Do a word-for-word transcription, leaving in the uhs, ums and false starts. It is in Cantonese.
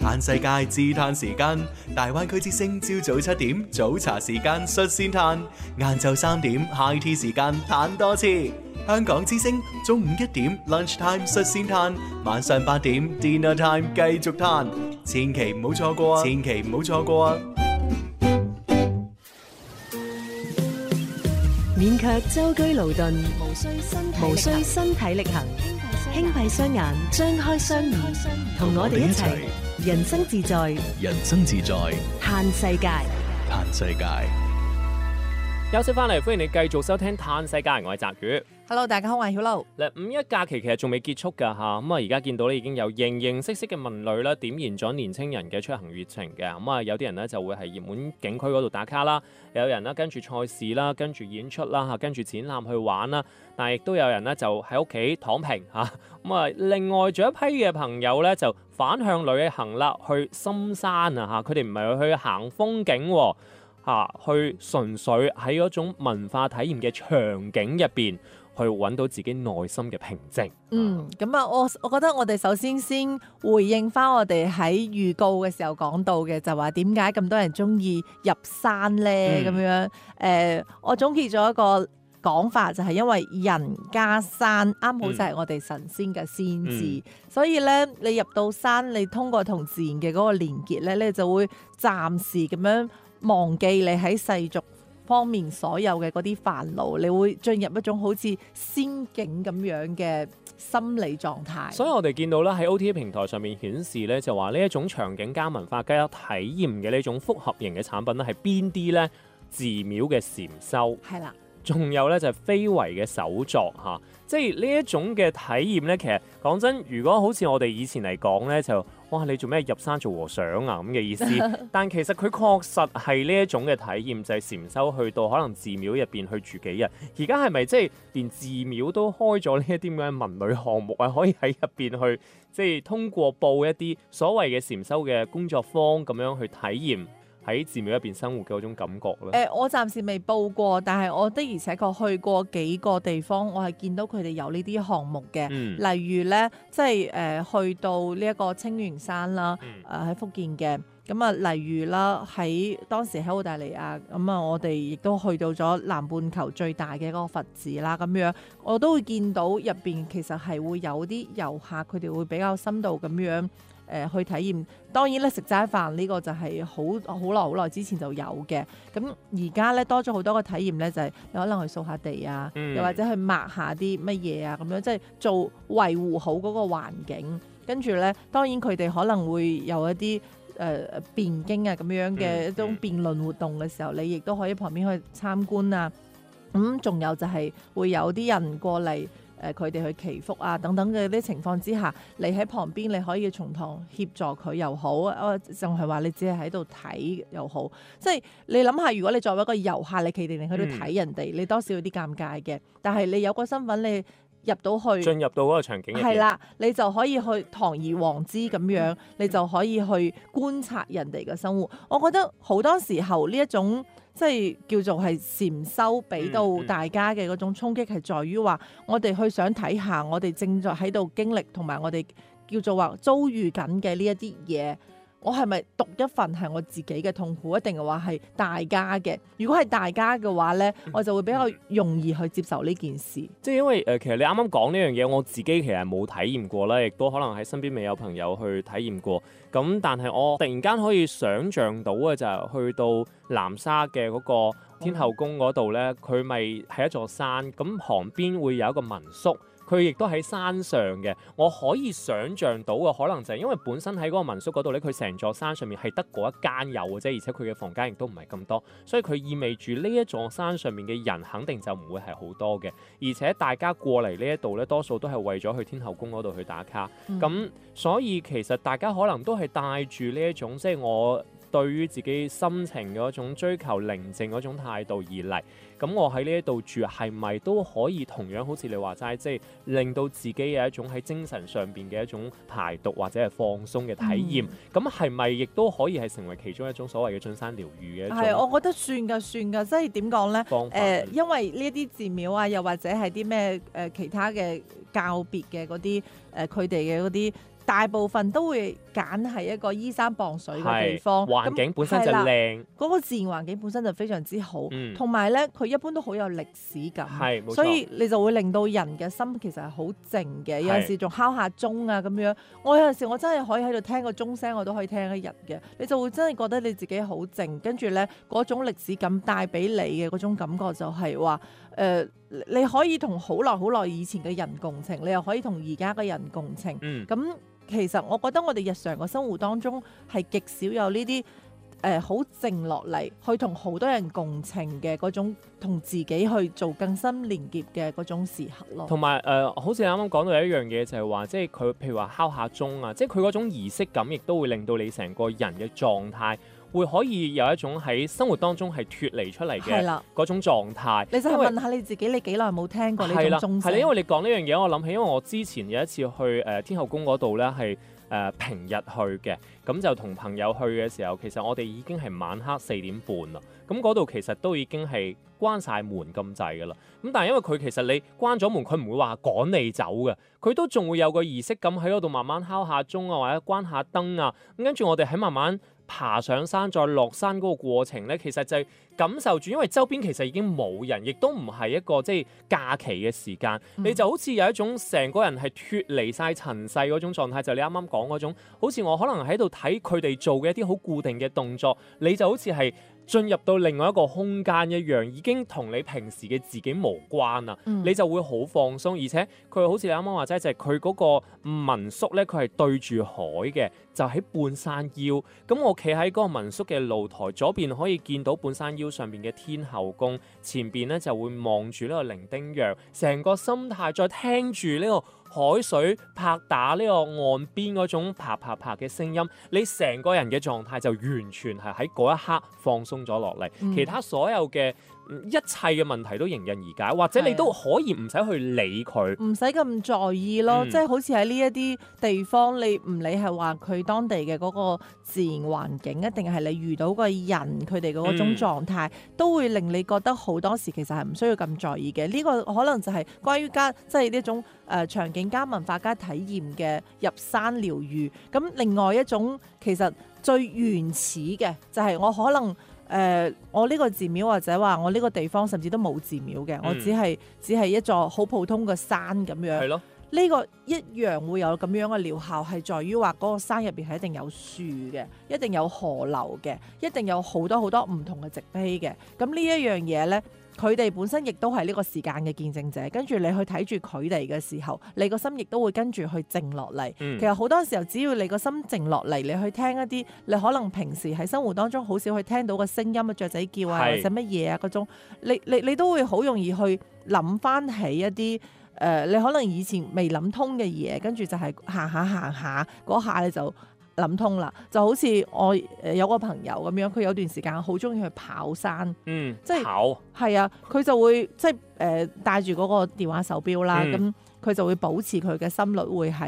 嘆世界自嘆時間，大灣區之聲朝早七點早茶時間率先嘆，晏晝三點 high tea 時間嘆多次。香港之聲中午一點 lunch time 率先嘆，晚上八點 dinner time 繼續嘆，千祈唔好錯過啊！千祈唔好錯過啊！ 勉強舟車勞頓， 無需身體無需身體力行，輕閉雙眼，張開雙耳，同我哋一齊人生自在， 人生自在， 嘆世界。 嘆世界。 休息翻嚟，歡迎你繼續收聽《嘆世界》，我係澤宇。 Hello， 大家好，我係曉露。 嗱，五一假期其實仲未結束㗎嚇，咁啊而家見到咧已經有形形色色嘅文旅啦，點燃咗年青人嘅出行熱情嘅。咁啊有啲人咧就會係熱門景區嗰度打卡啦，有人咧跟住賽事啦，跟住演出啦嚇，跟住展覽去玩啦，但係亦都有人咧就喺屋企躺平嚇。咁啊另外仲有一批嘅朋友咧就反向旅行啦，去深山啊嚇，佢哋唔係去行風景喎。嚇，去純粹喺嗰種文化體驗嘅場景入邊，去揾到自己內心嘅平靜。 嗯，咁啊，我我覺得我哋首先先回應翻我哋喺預告嘅時候講到嘅，就話點解咁多人中意入山咧？咁、嗯、樣誒、呃，我總結咗一個講法，就係因為人加山啱好就係我哋神仙嘅先知，嗯、所以咧你入到山，你通過同自然嘅嗰個連結咧，你就會暫時咁樣忘記你喺世俗方面所有嘅嗰啲煩惱，你會進入一種好似仙境咁樣嘅心理狀態。 所以我哋見到咧喺 O T A 平台上面顯示咧，就話呢一種場景加文化加體驗嘅呢種複合型嘅產品咧，係邊啲咧？寺廟嘅禪修係啦， 仲有咧就係非遺嘅手作嚇，即係呢一種嘅體驗咧。其實講真，如果好似我哋以前嚟講咧，就哇你做咩入山做和尚啊咁嘅意思。但其實佢確實係呢一種嘅體驗，就係、是、禪修去到可能寺廟入邊去住幾日。而家係咪即係連寺廟都開咗呢一啲咁嘅文旅項目啊？可以喺入邊去即係通過報一啲所謂嘅禪修嘅工作坊咁樣去體驗喺寺廟入邊生活嘅嗰種感覺咧？誒、 呃，我暫時未報過，但係我的而且確去過幾個地方，我係見到佢哋有呢啲項目嘅。嗯、例如咧，即係誒、呃、去到呢一個青元山啦，誒、呃、喺福建嘅。咁啊，例如啦，喺當時喺澳大利亞，咁啊，我哋亦都去到咗南半球最大嘅嗰個佛寺啦。咁樣我都會見到入邊其實係會有啲遊客，佢哋會比較深度咁樣。誒、呃、去體驗，當然咧食齋飯呢個就係好好耐好耐之前就有嘅。咁而家咧多咗好多個體驗咧，就係、是、你可能去掃下地啊，嗯、又或者去抹下啲乜嘢啊，咁樣即係做維護好嗰個環境。跟住咧，當然佢哋可能會有一啲誒、呃、辯經啊咁樣嘅一種辯論活動嘅時候，嗯嗯、你亦都可以旁邊去參觀啊。咁、嗯、仲有就係會有啲人過嚟。誒佢哋去祈福啊等等嘅啲情況之下，你喺旁邊你可以從旁協助佢又好，啊仲係話你只係喺度睇又好，即係你諗下，如果你作為一個遊客，你企定定喺度睇人哋，嗯、你多少有啲尷尬嘅。但係你有個身份，你入到去進入到嗰個場景入邊，係啦，你就可以去堂而皇之咁樣，你就可以去觀察人哋嘅生活。我覺得好多時候呢一種。即係叫做係禪修俾到大家嘅嗰種衝擊，係在於話我哋去想睇下我哋正在喺度經歷同埋我哋叫做話遭遇緊嘅呢一啲嘢，我係咪獨一份係我自己嘅痛苦，一定係話係大家嘅？如果係大家嘅話咧，我就會比較容易去接受呢件事。 即係因為誒、呃，其實你啱啱講呢樣嘢，我自己其實冇體驗過啦，亦都可能喺身邊未有朋友去體驗過。咁但係我突然間可以想像到嘅就係去到南沙嘅嗰個天后宮嗰度咧，佢咪係一座山，咁旁邊會有一個民宿。佢亦都喺山上嘅，我可以想像到嘅可能就係因為本身喺嗰個民宿嗰度咧，佢成座山上面係得嗰一間有嘅啫，而且佢嘅房間亦都唔係咁多，所以佢意味住呢一座山上面嘅人肯定就唔會係好多嘅，而且大家過嚟呢一度咧，多數都係為咗去天后宮嗰度去打卡，咁、嗯、所以其實大家可能都係帶住呢一種即係我對於自己心情嗰種追求寧靜嗰種態度而嚟，咁我喺呢一度住係咪都可以同樣好似你話齋，即係令到自己有一種喺精神上邊嘅一種排毒或者係放鬆嘅體驗？咁係咪亦都可以係成為其中一種所謂嘅進山療癒嘅一種？ 係，我覺得算㗎，算㗎，即係點講咧？誒、呃，因為呢一啲寺廟啊，又或者係啲咩誒其他嘅教別嘅嗰啲誒，佢哋嘅嗰啲大部分都會揀係一個依山傍水嘅地方， 環境本身就靚， 嗰、那個自然環境本身就非常之好，同埋咧佢一般都好有歷史感，所以你就會令到人嘅心其實係好靜嘅。有陣時仲敲下鐘啊咁樣，我有陣時我真係可以喺度聽個鐘聲，我都可以聽一日嘅。你就會真係覺得你自己好靜，跟住咧嗰種歷史感帶俾你嘅嗰種感覺就係話誒，你可以同好耐好耐以前嘅人共情，你又可以同而家嘅人共情。咁、嗯、其實我覺得我哋日常嘅生活當中係極少有呢啲誒好靜落嚟去同好多人共情嘅嗰種，同自己去做更深連結嘅嗰種時刻咯。同埋誒，好似你啱啱講到有一樣嘢就係話，即係佢譬如話敲下鐘啊，即係佢嗰種儀式感，亦都會令到你成個人嘅狀態會可以有一種喺生活當中係脫離出嚟嘅嗰種狀態。你就係問下你自己，你幾耐冇聽過呢種鐘聲？係啦，因為你講呢樣嘢，我諗起，因為我之前有一次去誒、呃、天后宮嗰度咧，係誒、呃、平日去嘅，咁就同朋友去嘅時候，其實我哋已經係晚黑四點半啦。咁嗰度其實都已經係關晒門咁滯㗎啦。咁但係因為佢其實你關咗門，佢唔會話趕你走嘅，佢都仲會有個儀式感喺嗰度慢慢敲下鐘啊，或者關下燈啊。咁跟住我哋喺慢慢爬上山再落山嗰個過程咧，其實就係感受住，因為周邊其實已經冇人，亦都唔係一個即係假期嘅時間，嗯、你就好似有一種成個人係脫離晒塵世嗰種狀態，就係、你啱啱講嗰種，好似我可能喺度睇佢哋做嘅一啲好固定嘅動作，你就好似係進入到另外一個空間一樣，已經同你平時嘅自己無關啦，嗯、你就會好放鬆，而且佢好似你啱啱話齋，就係佢嗰個民宿咧，佢係對住海嘅，就喺半山腰。咁我企喺嗰個民宿嘅露台，左邊可以見到半山腰上邊嘅天后宮，前邊咧就會望住呢個伶仃洋，成個心態再聽住呢個海水拍打呢個岸邊嗰種啪啪啪嘅聲音，你成個人嘅狀態就完全係喺嗰一刻放鬆咗落嚟，嗯、其他所有嘅一切嘅問題都迎刃而解，或者你都可以唔使去理佢，唔使咁在意咯。嗯、即係好似喺呢一啲地方，你唔理係話佢當地嘅嗰個自然環境，一定係你遇到個人佢哋嘅嗰種狀態，嗯、都會令你覺得好多時其實係唔需要咁在意嘅。呢、呢個可能就係關於加即係呢種誒、呃、場景加文化加體驗嘅入山療愈。咁另外一種其實最原始嘅就係我可能。誒、呃，我呢個寺廟或者話我呢個地方甚至都冇寺廟嘅，嗯、我只係只係一座好普通嘅山咁樣。係咯，呢個一樣會有咁樣嘅療效，係在於話嗰個山入邊係一定有樹嘅，一定有河流嘅，一定有好多好多唔同嘅植被嘅。咁呢一樣嘢咧，佢哋本身亦都係呢個時間嘅見證者，跟住你去睇住佢哋嘅時候，你個心亦都會跟住去靜落嚟。嗯、其實好多時候，只要你個心靜落嚟，你去聽一啲你可能平時喺生活當中好少去聽到嘅聲音啊，雀仔叫啊，是或者乜嘢啊嗰種，你你你都會好容易去諗翻起一啲誒、呃，你可能以前未諗通嘅嘢，跟住就係行下行下嗰下你就諗通啦。就好似我誒有個朋友咁樣，佢有段時間好中意去跑山，嗯，即係跑係啊，佢就會即係誒帶住嗰個電話手錶啦，咁佢、嗯、就會保持佢嘅心率會喺